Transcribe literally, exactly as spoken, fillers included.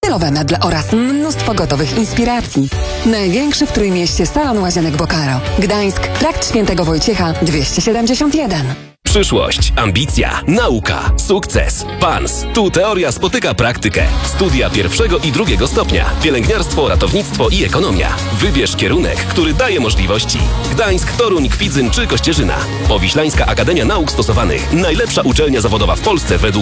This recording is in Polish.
stylowe meble oraz mnóstwo gotowych inspiracji. Największy w Trójmieście salon łazienek Bokaro. Gdańsk, trakt Świętego Wojciecha dwieście siedemdziesiąt jeden. Przyszłość, ambicja, nauka, sukces. P A N S. Tu teoria spotyka praktykę. Studia pierwszego i drugiego stopnia. Pielęgniarstwo, ratownictwo i ekonomia. Wybierz kierunek, który daje możliwości. Gdańsk, Toruń, Kwidzyn czy Kościerzyna. Powiślańska Akademia Nauk Stosowanych. Najlepsza uczelnia zawodowa w Polsce według